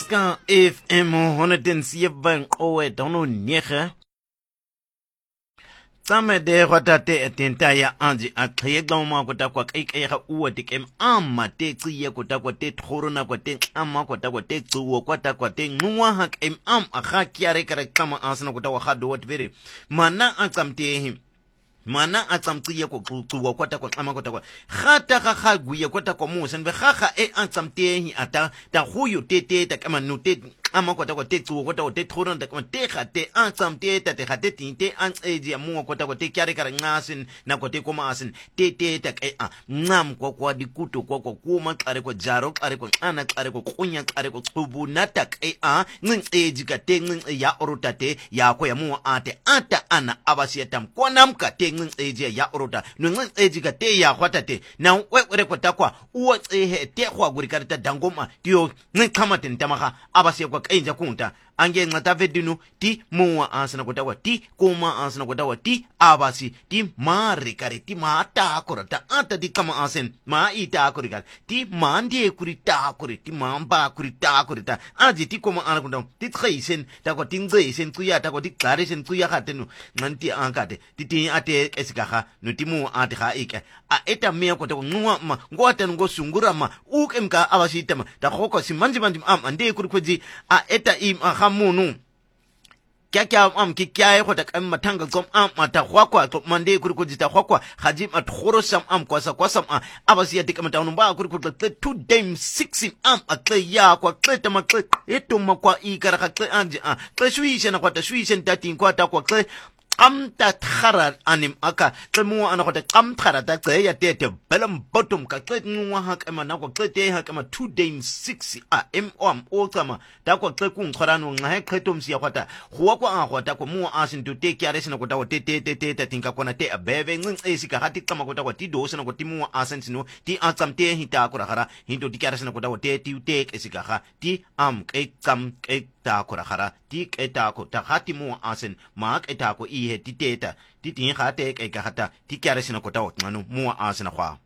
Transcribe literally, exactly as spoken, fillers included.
Ska F M honderdzeven owe dono nege. Tsame de rotate etenta ya anji atlhegla mo kota kwa kaikega uwa tikem amma te tsiye kota kwa te thorona kwa te amma kota kwa te tsuwo kota kwa te nwa hak em am akha kyare kare kama asna kota wa khado wat vere mana atsamte him mana atsamtsiye ko tsuwa kota kwa kama kota kwa khata ga ga guye kota kwa musen be gaga e atsamte hi ata ta huyo tete ta kama note ama kota kwa te tsuwo kota kwa te thorona ta kama te khate atsamte ta te khate tinte antseji mu kota kwa te kyare kare ngasin na kwa te koma asin tete ta kai a ngam kwa kwa dikuto kwa kwa kuma kare kwa jaro kare kwa ana kare kwa kunya kare kwa tsubu na ta kai a ngintseji ka te ngin ya orotate ya kwa ya mu ate ata ana abasiyatam kwa namka te ngintseji ya orota no ngintseji ka te ya khwatate na wewere kwa takwa uwa tsehe te kwa guri kare ta dangoma tiyo ngikhamate ntamaga abasiya kwa kainja kunta ange ngata vedinu ti muwa ansana kotawa ti koma ansana kotawa ti abasi ti mare kare ti mata korata ata di kama ansen ma ita korika ti mande kurita kuri ti mamba kurita kurita aji ti koma ana kunta ti tsaisen ta ko tingze sen tuya ta ko ti klare sen tuya khatenu nganti ankate ti ti ate esikaha no ti mu ate ha ike a eta me ko to nwa ma ngota ngo sungura ma ukemka abasi tema ta khoko simanji manji am ande kurikuji a eta im munu kya kya am ki kya ko ta kan matanga kom am mata khwakwa to mande kurikuji ta khwakwa haji mat khorosam am kwasa kwasam a abasi yatika matanu ba kurikuji two time six am atle ya kwa kleta makle eto makwa ikara ka kle anje a kle shuisha na kwa ta shuisha tatin kwa ta kwa kle am ta khara anim aka temu ana ko ta kam khara ta tse ya tete belam bottom ka tse nwa ha ka mana ko tse ha ka ma two day six a m om o tsama ta ko tse kung khara no nga he khetom sia kwata huwa ko a kwata ko mu asin to te kyare sina ko ta te te te te ta tinka kona te abeve ngin esi ka hati tsama ko ta ko ti do sina ko ti mu asin sino ti atsam te hi ta ko khara hi to ti kyare sina ko ta te ti te esi ka ha ti am ke tsam ke ta ko khara ti ke ta ko ta hati mu asin ma ke ta ko i he ti teta ti tin khate ke ka hata ti kyare sina ko ta ngano mu asina kwa